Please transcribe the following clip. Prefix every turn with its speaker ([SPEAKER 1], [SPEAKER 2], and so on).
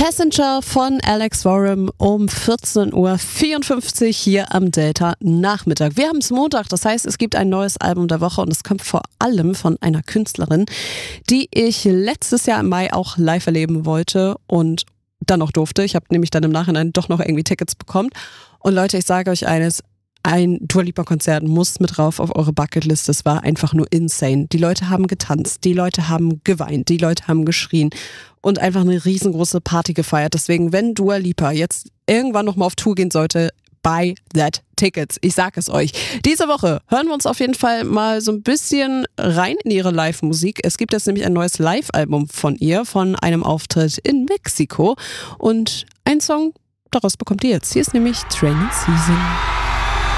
[SPEAKER 1] Passenger von Alex Warren um 14.54 Uhr hier am Delta Nachmittag. Wir haben es Montag, das heißt, es gibt ein neues Album der Woche und es kommt vor allem von einer Künstlerin, die ich letztes Jahr im Mai auch live erleben wollte und dann noch durfte. Ich habe nämlich dann im Nachhinein doch noch irgendwie Tickets bekommen. Und Leute, ich sage euch eines, ein Dua Lipa-Konzert muss mit drauf auf eure Bucketlist. Das war einfach nur insane. Die Leute haben getanzt, die Leute haben geweint, die Leute haben geschrien und einfach eine riesengroße Party gefeiert. Deswegen, wenn Dua Lipa jetzt irgendwann nochmal auf Tour gehen sollte, buy that tickets. Ich sag es euch. Diese Woche hören wir uns auf jeden Fall mal so ein bisschen rein in ihre Live-Musik. Es gibt jetzt nämlich ein neues Live-Album von ihr, von einem Auftritt in Mexiko. Und ein Song, daraus bekommt ihr jetzt. Hier ist nämlich Training Season.